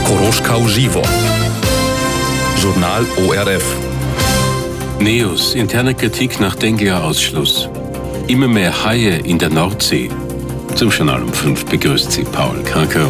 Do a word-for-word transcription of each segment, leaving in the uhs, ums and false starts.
Koroschkau Živo. Journal O R F. Neos, interne Kritik nach Dengler-Ausschluss. Immer mehr Haie in der Nordsee. Zum Journal um fünf begrüßt Sie Paul Karker.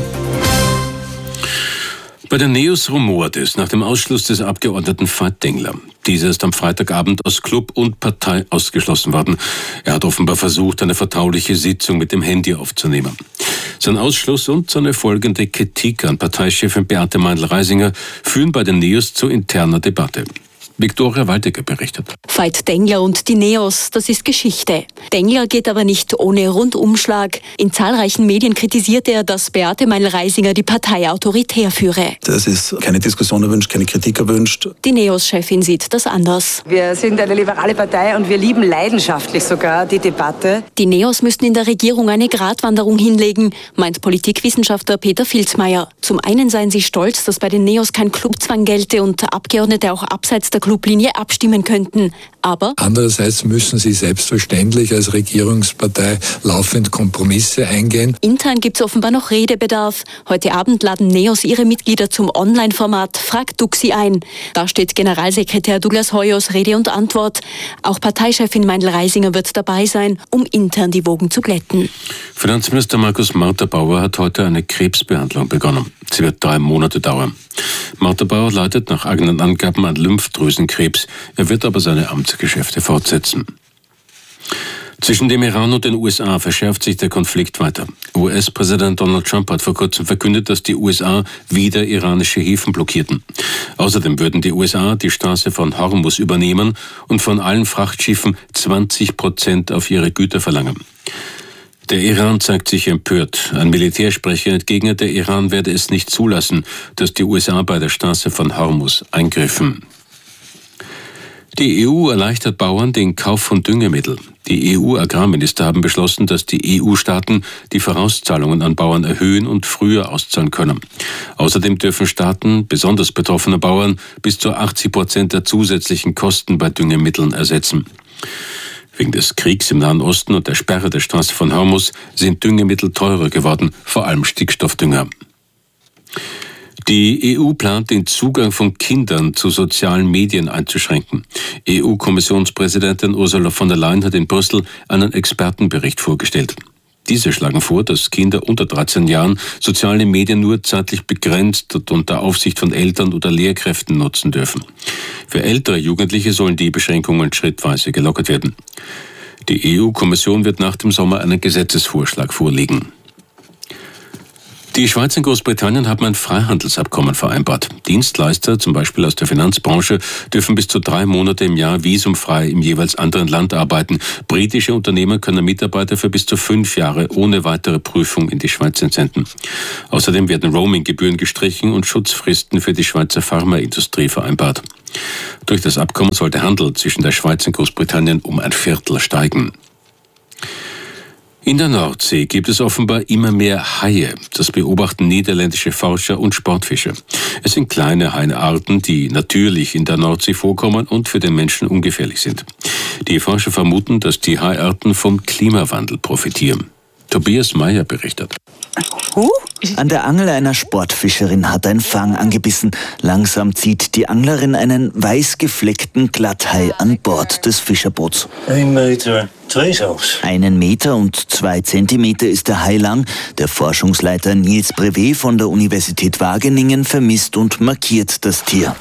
Bei den Neos rumort es nach dem Ausschluss des Abgeordneten Veit Dengler. Dieser ist am Freitagabend aus Club und Partei ausgeschlossen worden. Er hat offenbar versucht, eine vertrauliche Sitzung mit dem Handy aufzunehmen. Sein Ausschluss und seine folgende Kritik an Parteichefin Beate Meindl-Reisinger führen bei den Neos zu interner Debatte. Viktoria Waldecker berichtet. Veit Dengler und die Neos, das ist Geschichte. Dengler geht aber nicht ohne Rundumschlag. In zahlreichen Medien kritisierte er, dass Beate Meindl-Reisinger die Partei autoritär führe. Das ist keine Diskussion erwünscht, keine Kritik erwünscht. Die Neos-Chefin sieht das anders. Wir sind eine liberale Partei und wir lieben leidenschaftlich sogar die Debatte. Die Neos müssten in der Regierung eine Gratwanderung hinlegen, meint Politikwissenschaftler Peter Filzmeier. Zum einen seien sie stolz, dass bei den Neos kein Clubzwang gelte und Abgeordnete auch abseits der Clublinie abstimmen könnten. Aber andererseits müssen sie selbstverständlich als Regierungspartei laufend Kompromisse eingehen. Intern gibt es offenbar noch Redebedarf. Heute Abend laden Neos ihre Mitglieder zum Online-Format Frag Duxi ein. Da steht Generalsekretär Douglas Hoyos Rede und Antwort. Auch Parteichefin Meindl-Reisinger wird dabei sein, um intern die Wogen zu glätten. Finanzminister Markus Martha-Bauer hat heute eine Krebsbehandlung begonnen. Sie wird drei Monate dauern. Martha-Bauer leidet nach eigenen Angaben an Lymphdrüsenkrebs. Er wird aber seine Amtsgeschäfte fortsetzen. Zwischen dem Iran und den U S A verschärft sich der Konflikt weiter. U S-Präsident Donald Trump hat vor kurzem verkündet, dass die U S A wieder iranische Häfen blockierten. Außerdem würden die U S A die Straße von Hormuz übernehmen und von allen Frachtschiffen zwanzig Prozent auf ihre Güter verlangen. Der Iran zeigt sich empört. Ein Militärsprecher entgegnet, der Iran werde es nicht zulassen, dass die U S A bei der Straße von Hormuz eingriffen. Die E U erleichtert Bauern den Kauf von Düngemittel. Die E U-Agrarminister haben beschlossen, dass die E U-Staaten die Vorauszahlungen an Bauern erhöhen und früher auszahlen können. Außerdem dürfen Staaten besonders betroffene Bauern bis zu achtzig Prozent der zusätzlichen Kosten bei Düngemitteln ersetzen. Wegen des Kriegs im Nahen Osten und der Sperre der Straße von Hormuz sind Düngemittel teurer geworden, vor allem Stickstoffdünger. Die E U plant, den Zugang von Kindern zu sozialen Medien einzuschränken. E U-Kommissionspräsidentin Ursula von der Leyen hat in Brüssel einen Expertenbericht vorgestellt. Diese schlagen vor, dass Kinder unter dreizehn Jahren soziale Medien nur zeitlich begrenzt und unter Aufsicht von Eltern oder Lehrkräften nutzen dürfen. Für ältere Jugendliche sollen die Beschränkungen schrittweise gelockert werden. Die E U-Kommission wird nach dem Sommer einen Gesetzesvorschlag vorlegen. Die Schweiz und Großbritannien haben ein Freihandelsabkommen vereinbart. Dienstleister, zum Beispiel aus der Finanzbranche, dürfen bis zu drei Monate im Jahr visumfrei im jeweils anderen Land arbeiten. Britische Unternehmen können Mitarbeiter für bis zu fünf Jahre ohne weitere Prüfung in die Schweiz entsenden. Außerdem werden Roaminggebühren gestrichen und Schutzfristen für die Schweizer Pharmaindustrie vereinbart. Durch das Abkommen soll der Handel zwischen der Schweiz und Großbritannien um ein Viertel steigen. In der Nordsee gibt es offenbar immer mehr Haie. Das beobachten niederländische Forscher und Sportfischer. Es sind kleine Haiarten, die natürlich in der Nordsee vorkommen und für den Menschen ungefährlich sind. Die Forscher vermuten, dass die Haiarten vom Klimawandel profitieren. Tobias Meyer berichtet. An der Angel einer Sportfischerin hat ein Fang angebissen. Langsam zieht die Anglerin einen weiß gefleckten Glatthai an Bord des Fischerboots. Ein Meter, zwei selbst. Einen Meter und zwei Zentimeter ist der Hai lang. Der Forschungsleiter Niels Brevet von der Universität Wageningen vermisst und markiert das Tier.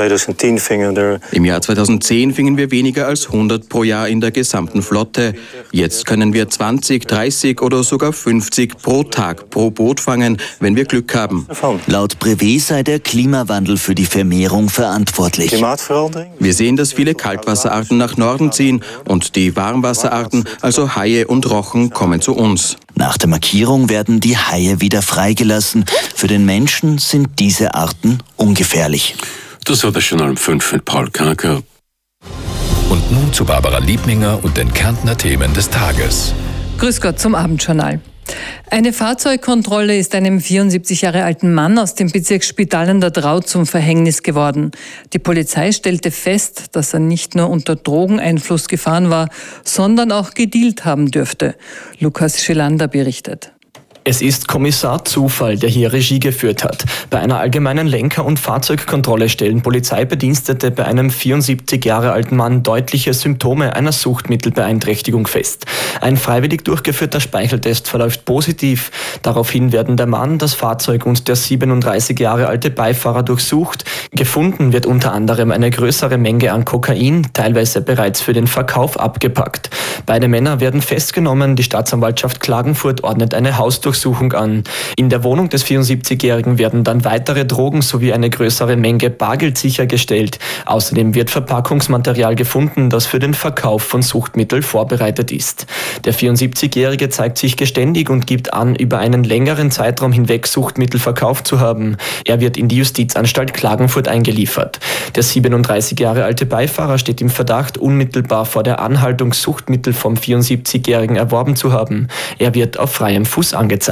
Im Jahr zweitausendzehn fingen wir weniger als hundert pro Jahr in der gesamten Flotte. Jetzt können wir zwanzig, dreißig oder sogar fünfzig pro Tag pro Boot fangen, wenn wir Glück haben. Laut Brevet sei der Klimawandel für die Vermehrung verantwortlich. Wir sehen, dass viele Kaltwasserarten nach Norden ziehen und die Warmwasserarten, also Haie und Rochen, kommen zu uns. Nach der Markierung werden die Haie wieder freigelassen. Für den Menschen sind diese Arten ungefährlich. Das war das Journal um fünf mit Paul Karker. Und nun zu Barbara Liebninger und den Kärntner Themen des Tages. Grüß Gott zum Abendjournal. Eine Fahrzeugkontrolle ist einem vierundsiebzig Jahre alten Mann aus dem Bezirk Spital an der Drau zum Verhängnis geworden. Die Polizei stellte fest, dass er nicht nur unter Drogeneinfluss gefahren war, sondern auch gedealt haben dürfte. Lukas Schilander berichtet. Es ist Kommissar Zufall, der hier Regie geführt hat. Bei einer allgemeinen Lenker- und Fahrzeugkontrolle stellen Polizeibedienstete bei einem vierundsiebzig Jahre alten Mann deutliche Symptome einer Suchtmittelbeeinträchtigung fest. Ein freiwillig durchgeführter Speicheltest verläuft positiv. Daraufhin werden der Mann, das Fahrzeug und der siebenunddreißig Jahre alte Beifahrer durchsucht. Gefunden wird unter anderem eine größere Menge an Kokain, teilweise bereits für den Verkauf abgepackt. Beide Männer werden festgenommen. Die Staatsanwaltschaft Klagenfurt ordnet eine Hausdurchsuchung an. In der Wohnung des vierundsiebzigjährigen werden dann weitere Drogen sowie eine größere Menge Bargeld sichergestellt. Außerdem wird Verpackungsmaterial gefunden, das für den Verkauf von Suchtmitteln vorbereitet ist. Der vierundsiebzigjährige zeigt sich geständig und gibt an, über einen längeren Zeitraum hinweg Suchtmittel verkauft zu haben. Er wird in die Justizanstalt Klagenfurt eingeliefert. Der siebenunddreißig Jahre alte Beifahrer steht im Verdacht, unmittelbar vor der Anhaltung Suchtmittel vom vierundsiebzigjährigen erworben zu haben. Er wird auf freiem Fuß angezeigt.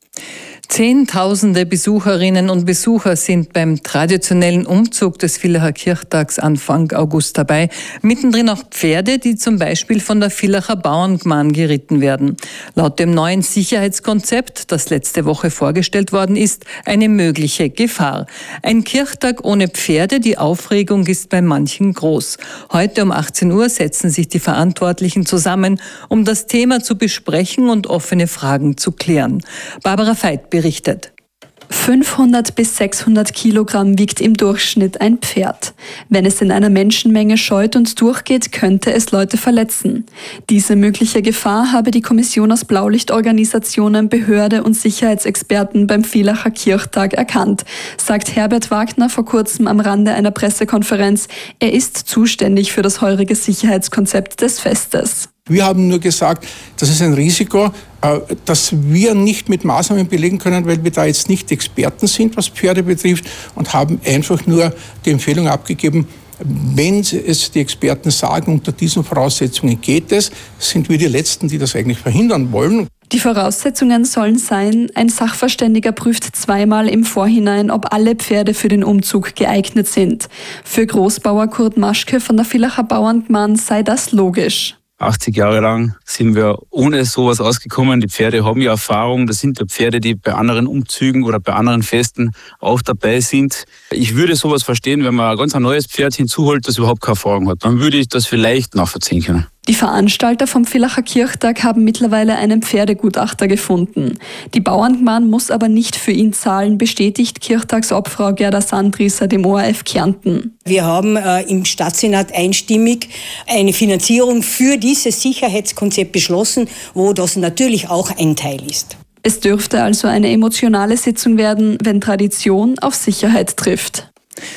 Zehntausende Besucherinnen und Besucher sind beim traditionellen Umzug des Villacher Kirchtags Anfang August dabei. Mittendrin auch Pferde, die zum Beispiel von der Villacher Bauerngman geritten werden. Laut dem neuen Sicherheitskonzept, das letzte Woche vorgestellt worden ist, eine mögliche Gefahr. Ein Kirchtag ohne Pferde, die Aufregung ist bei manchen groß. Heute um achtzehn Uhr setzen sich die Verantwortlichen zusammen, um das Thema zu besprechen und offene Fragen zu klären. Barbara Veit berichtet. fünfhundert bis sechshundert Kilogramm wiegt im Durchschnitt ein Pferd. Wenn es in einer Menschenmenge scheut und durchgeht, könnte es Leute verletzen. Diese mögliche Gefahr habe die Kommission aus Blaulichtorganisationen, Behörde und Sicherheitsexperten beim Villacher Kirchtag erkannt, sagt Herbert Wagner vor kurzem am Rande einer Pressekonferenz. Er ist zuständig für das heurige Sicherheitskonzept des Festes. Wir haben nur gesagt, das ist ein Risiko, das wir nicht mit Maßnahmen belegen können, weil wir da jetzt nicht Experten sind, was Pferde betrifft, und haben einfach nur die Empfehlung abgegeben, wenn es die Experten sagen, unter diesen Voraussetzungen geht es, sind wir die Letzten, die das eigentlich verhindern wollen. Die Voraussetzungen sollen sein, ein Sachverständiger prüft zweimal im Vorhinein, ob alle Pferde für den Umzug geeignet sind. Für Großbauer Kurt Maschke von der Villacher Bauerngman sei das logisch. achtzig Jahre lang sind wir ohne sowas ausgekommen. Die Pferde haben ja Erfahrung. Das sind ja Pferde, die bei anderen Umzügen oder bei anderen Festen auch dabei sind. Ich würde sowas verstehen, wenn man ein ganz neues Pferd hinzuholt, das überhaupt keine Erfahrung hat. Dann würde ich das vielleicht nachvollziehen können. Die Veranstalter vom Villacher Kirchtag haben mittlerweile einen Pferdegutachter gefunden. Die Bauerngman muss aber nicht für ihn zahlen, bestätigt Kirchtagsobfrau Gerda Sandrieser dem O R F Kärnten. Wir haben äh, im Stadtsenat einstimmig eine Finanzierung für dieses Sicherheitskonzept beschlossen, wo das natürlich auch ein Teil ist. Es dürfte also eine emotionale Sitzung werden, wenn Tradition auf Sicherheit trifft.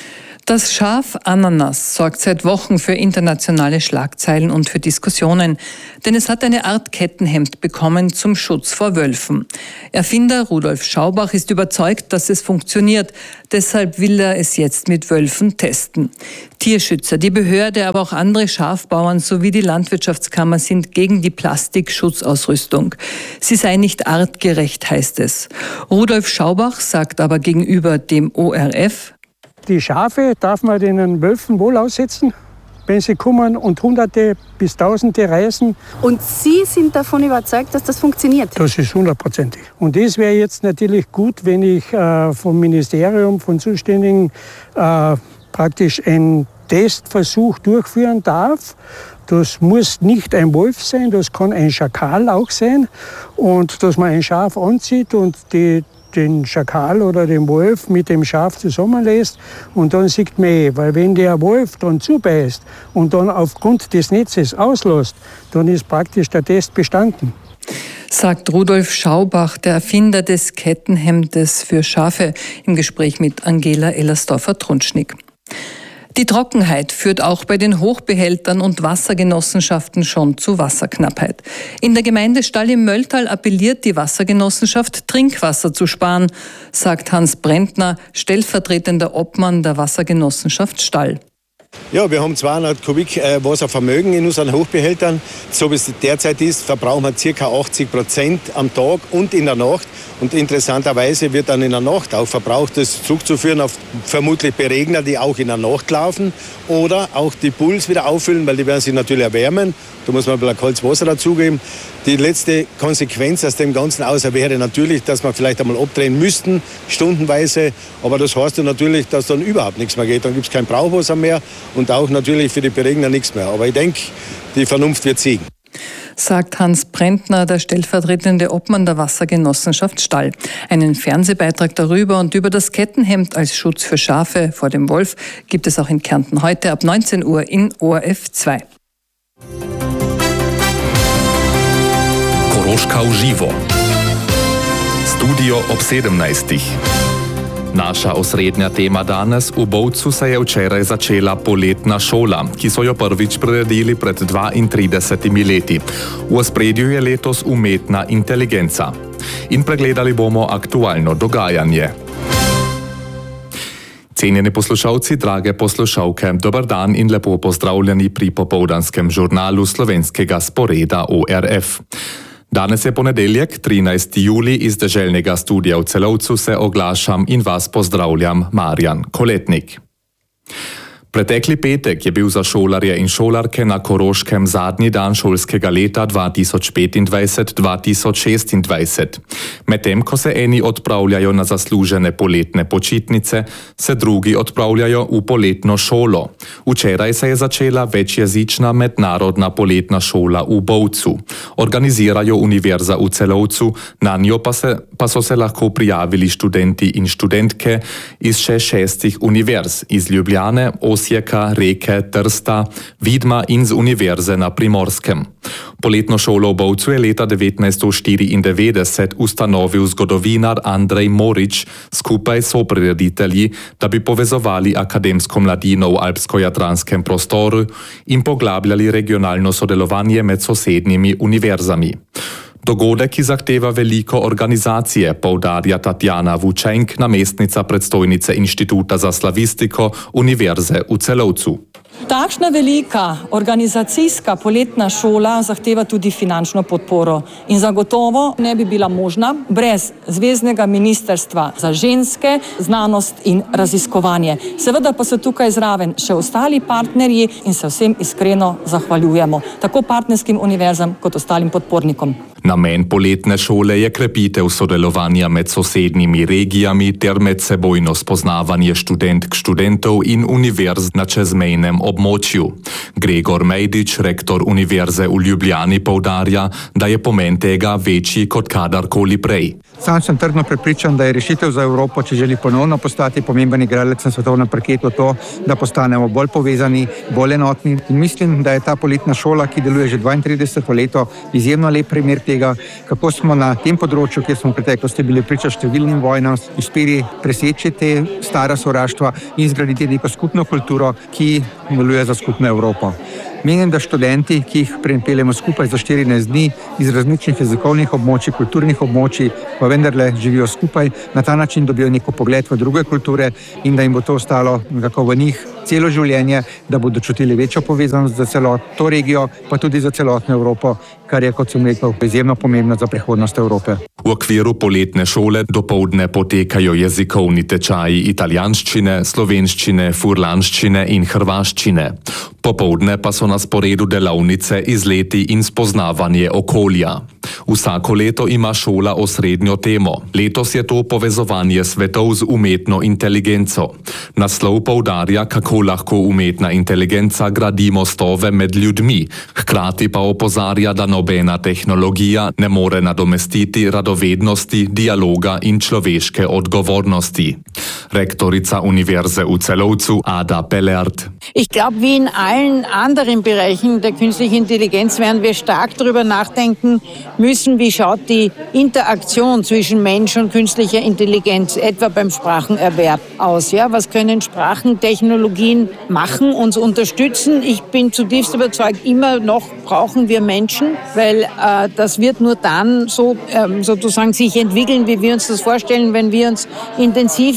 Das Schaf Ananas sorgt seit Wochen für internationale Schlagzeilen und für Diskussionen, denn es hat eine Art Kettenhemd bekommen zum Schutz vor Wölfen. Erfinder Rudolf Schaubach ist überzeugt, dass es funktioniert. Deshalb will er es jetzt mit Wölfen testen. Tierschützer, die Behörde, aber auch andere Schafbauern sowie die Landwirtschaftskammer sind gegen die Plastikschutzausrüstung. Sie sei nicht artgerecht, heißt es. Rudolf Schaubach sagt aber gegenüber dem O R F: Die Schafe darf man den Wölfen wohl aussetzen, wenn sie kommen und Hunderte bis Tausende reißen. Und Sie sind davon überzeugt, dass das funktioniert? Das ist hundertprozentig. Und das wäre jetzt natürlich gut, wenn ich äh, vom Ministerium, von Zuständigen äh, praktisch einen Testversuch durchführen darf. Das muss nicht ein Wolf sein, das kann ein Schakal auch sein. Und dass man ein Schaf anzieht und die den Schakal oder den Wolf mit dem Schaf zusammenlässt und dann sieht man eh, weil wenn der Wolf dann zubeißt und dann aufgrund des Netzes auslässt, dann ist praktisch der Test bestanden. Sagt Rudolf Schaubach, der Erfinder des Kettenhemdes für Schafe, im Gespräch mit Angela Ellersdorfer-Trunschnick. Die Trockenheit führt auch bei den Hochbehältern und Wassergenossenschaften schon zu Wasserknappheit. In der Gemeinde Stall im Mölltal appelliert die Wassergenossenschaft, Trinkwasser zu sparen, sagt Hans Brentner, stellvertretender Obmann der Wassergenossenschaft Stall. Ja, wir haben zweihundert Kubik äh, Wasservermögen in unseren Hochbehältern. So wie es derzeit ist, verbrauchen wir ca. achtzig Prozent am Tag und in der Nacht. Und interessanterweise wird dann in der Nacht auch verbraucht. Das ist zurückzuführen auf vermutlich Beregner, die auch in der Nacht laufen. Oder auch die Pools wieder auffüllen, weil die werden sich natürlich erwärmen. Da muss man ein bisschen kaltes Wasser dazugeben. Die letzte Konsequenz aus dem Ganzen außer wäre natürlich, dass wir vielleicht einmal abdrehen müssten, stundenweise. Aber das heißt ja natürlich, dass dann überhaupt nichts mehr geht. Dann gibt es kein Brauchwasser mehr und auch natürlich für die Beregner nichts mehr. Aber ich denke, die Vernunft wird siegen. Sagt Hans Brentner, der stellvertretende Obmann der Wassergenossenschaft Stall. Einen Fernsehbeitrag darüber und über das Kettenhemd als Schutz für Schafe vor dem Wolf gibt es auch in Kärnten heute ab neunzehn Uhr in O R F zwei. Koroška uživo. Studio ob sedemnajstih. Naša osrednja tema danes, v Bovcu se je včeraj začela poletna šola, ki so jo prvič priredili pred dvaintridesetimi leti. V ospredju je letos umetna inteligenca. In pregledali bomo aktualno dogajanje. Cenjeni poslušalci, drage poslušalke, dober dan in lepo pozdravljeni pri popoldanskem žurnalu slovenskega sporeda O R F. Danes je ponedeljek, trinajsti julij, iz deželnega studia v Celovcu se oglašam in vas pozdravljam, Marjan Koletnik. Pretekli petek je bil za šolarje in šolarke na Koroškem zadnji dan šolskega leta dva tisoč petindvajset dva tisoč šestindvajset. Medtem ko se eni odpravljajo na zaslužene poletne počitnice, se drugi odpravljajo v poletno šolo. Včeraj se je začela večjezična mednarodna poletna šola v Bovcu. Organizirajo Univerza v Celovcu, na njo pa, se, pa so se lahko prijavili študenti in študentke iz še šestih univerz, iz Ljubljane, Osijeka, Reke, Trsta, Vidma in z Univerze na Primorskem. Poletno šolo v Bovcu je leta devetnajststo štiriindevetdeset ustanovil zgodovinar Andrej Morič skupaj s soprireditelji, da bi povezovali akademsko mladino v alpsko-jadranskem prostoru in poglabljali regionalno sodelovanje med sosednjimi univerzami. Dogodek, ki zahteva veliko organizacije, poudarja Tatjana Vučenk, namestnica predstojnice Inštituta za slavistiko Univerze v Celovcu. Takšna velika organizacijska poletna šola zahteva tudi finančno podporo in zagotovo ne bi bila možna brez Zveznega ministrstva za ženske, znanost in raziskovanje. Seveda pa so tukaj zraven še ostali partnerji in se vsem iskreno zahvaljujemo, tako partnerskim univerzam kot ostalim podpornikom. Namen poletne šole je krepitev sodelovanja med sosednjimi regijami ter medsebojno spoznavanje študentk študentov in univerz na čezmejnem območju. Gregor Mejdič, rektor Univerze v Ljubljani, poudarja, da je pomen tega večji kot kadarkoli prej. Sam sem trdno prepričan, da je rešitev za Evropo, če želi ponovno postati pomemben igralec na svetovnem parketu, to, da postanemo bolj povezani, bolj enotni. In mislim, da je ta poletna šola, ki deluje že dvaintrideseto leto, izjemno lep primer tega, kako smo na tem področju, kjer smo v preteklosti bili priča številnim vojnam, uspeli preseči te stara sovraštva in zgraditi neko skupno kulturo, ki deluje za skupno Evropo. Menim, da študenti, ki jih pripeljemo skupaj za štirinajst dni iz različnih jezikovnih območij, kulturnih območij, pa vendarle živijo skupaj, na ta način dobijo neko pogled v druge kulture in da jim bo to ostalo nekako v njih celo življenje, da bodo čutili večjo povezanost za celotno to regijo, pa tudi za celotno Evropo, kar je, kot sem rekel, izjemno pomembno za prihodnost Evrope. V okviru poletne šole dopoldne potekajo jezikovni tečaji italijanščine, slovenščine, furlanščine in hrvaščine. Popoldne pa so na sporedu delavnice, izleti in spoznavanje okolja. Vsako leto ima šola osrednjo temo. Letos je to povezovanje svetov z umetno inteligenco. Naslov poudarja, kako lahko umetna inteligenca gradi mostove med ljudmi, hkrati pa opozarja, da nobena tehnologija ne more nadomestiti radovednosti, dialoga in človeške odgovornosti. Rektorica Univerze v Celovcu Ada Pellert. Ich glaube, wie in allen anderen Bereichen der künstlichen Intelligenz werden wir stark darüber nachdenken müssen, wie schaut die Interaktion zwischen Mensch und künstlicher Intelligenz, etwa beim Sprachenerwerb, aus. Ja? Was können Sprachentechnologien machen, uns unterstützen? Ich bin zutiefst überzeugt, immer noch brauchen wir Menschen, weil äh, das wird nur dann so ähm, sozusagen sich entwickeln, wie wir uns das vorstellen, wenn wir uns intensiv mit den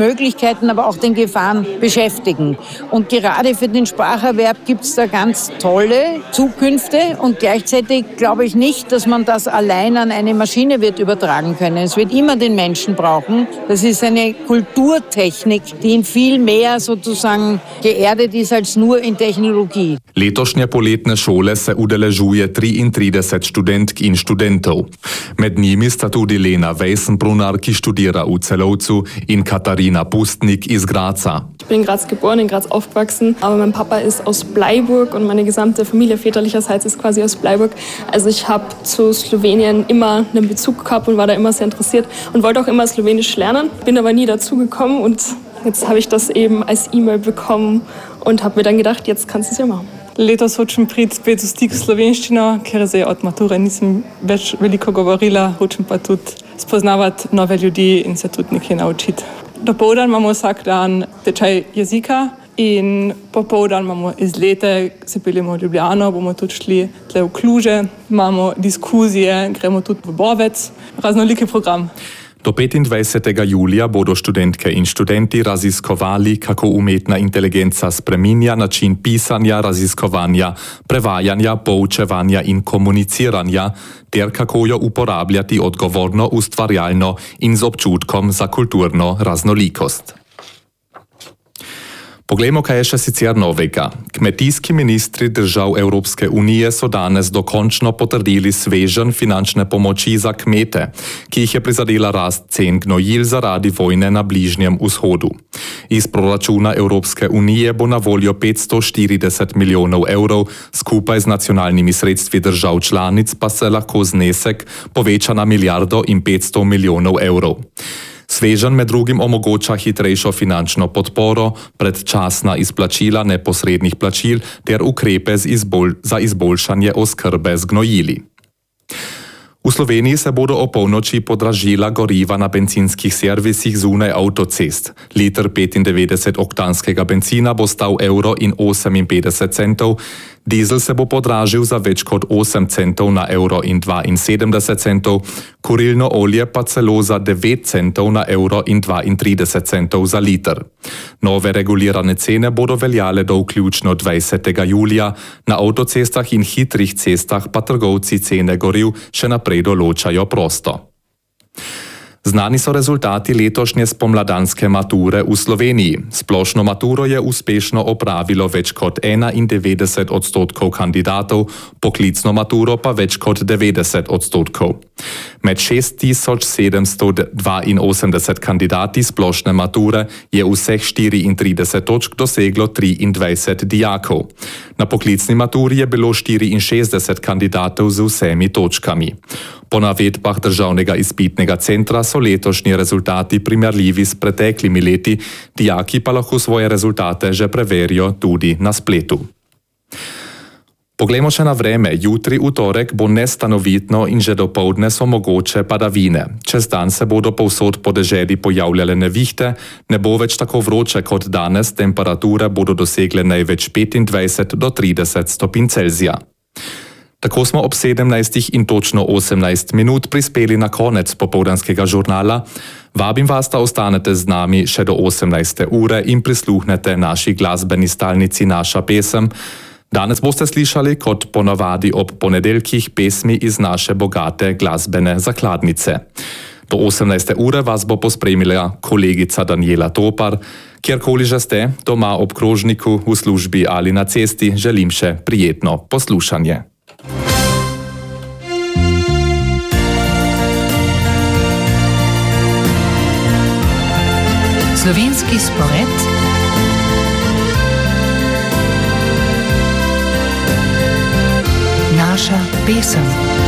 Möglichkeiten, aber auch den Gefahren beschäftigen. Und gerade für den Spracherwerb gibt es da ganz tolle Zukünfte und gleichzeitig glaube ich nicht, dass man das allein an eine Maschine wird übertragen können. Es wird immer den Menschen brauchen. Das ist eine Kulturtechnik, die in viel mehr sozusagen geerdet ist als nur in Technologie. Letošnje poletne šole se udeležuje triintrideset študentk in študentov. Med njimi sta tudi Lena Weisenbrunner, ki študira v Celovcu, in Katharina Pustnik iz Graza. Ich bin in Graz geboren, in Graz aufgewachsen, aber mein Papa ist aus Bleiburg und meine gesamte Familie väterlicherseits ist quasi aus Bleiburg. Also ich habe zu Slowenien immer einen Bezug gehabt und war da immer sehr interessiert und wollte auch immer Slowenisch lernen, bin aber nie dazu gekommen und jetzt habe ich das eben als E-Mail bekommen und habe mir dann gedacht, jetzt kannst du es ja machen. Letos hočem priti spet v stik s slovenščino, ker zdaj od mature nisem več veliko govorila, hočem pa tudi spoznavati nove ljudi in se tudi nekaj naučiti. Dopoldan imamo vsak dan tečaj jezika in popoldan imamo izlete, se peljemo v Ljubljano, bomo tudi šli tle v Kluže, imamo diskuzije, gremo tudi v Bovec, raznoliki program. Do petindvajsetega julija bodo študentke in študenti raziskovali, kako umetna inteligenca spreminja način pisanja, raziskovanja, prevajanja, poučevanja in komuniciranja, ter kako jo uporabljati odgovorno, ustvarjalno in z občutkom za kulturno raznolikost. Poglejmo, kaj je še sicer novega. Kmetijski ministri držav Evropske unije so danes dokončno potrdili sveženj finančne pomoči za kmete, ki jih je prizadela rast cen gnojil zaradi vojne na Bližnjem vzhodu. Iz proračuna Evropske unije bo na voljo petsto štirideset milijonov evrov, skupaj z nacionalnimi sredstvi držav članic pa se lahko znesek poveča na milijardo in petsto milijonov evrov. Sveženj med drugim omogoča hitrejšo finančno podporo, predčasna izplačila neposrednih plačil ter ukrepe izbolj, za izboljšanje oskrbe z gnojili. V Sloveniji se bodo o polnoči podražila goriva na bencinskih servisih zunaj avtocest. Liter petindevetdeset-oktanskega bencina bo stal evro in oseminpetdeset centov, dizel se bo podražil za več kot osem centov na evro in dvainsedemdeset centov, kurilno olje pa celo za devet centov na evro in dvaintrideset centov za liter. Nove regulirane cene bodo veljale do vključno dvajsetega julija, na avtocestah in hitrih cestah pa trgovci cene goriv še naprej določajo prosto. Znani so rezultati letošnje spomladanske mature v Sloveniji. Splošno maturo je uspešno opravilo več kot enaindevetdeset odstotkov kandidatov, poklicno maturo pa več kot devetdeset odstotkov. Med šest tisoč sedemsto dvainosemdeset kandidati splošne mature je vseh štiriintrideset točk doseglo triindvajset dijakov. Na poklicni maturi je bilo štiriinšestdeset kandidatov z vsemi točkami. Po navedbah Državnega izpitnega centra so letošnji rezultati primerljivi s preteklimi leti, dijaki pa lahko svoje rezultate že preverijo tudi na spletu. Poglejmo še na vreme. Jutri v torek bo nestanovitno in že dopoldne so mogoče padavine. Čez dan se bodo povsod po deželi pojavljale nevihte, ne bo več tako vroče kot danes, temperature bodo dosegle največ petindvajset do trideset stopinj Celzija. Tako smo ob sedemnajstih in točno osemnajst minut prispeli na konec popoldanskega žurnala. Vabim vas, da ostanete z nami še do osemnajste ure in prisluhnete naši glasbeni stalnici Naša pesem. Danes boste slišali kot ponavadi ob ponedeljkih pesmi iz naše bogate glasbene zakladnice. Do osemnajste ure vas bo pospremila kolegica Daniela Topar. Kjerkoli že ste, doma ob krožniku, v službi ali na cesti, želim še prijetno poslušanje. Slovenski spored. Naša pesem.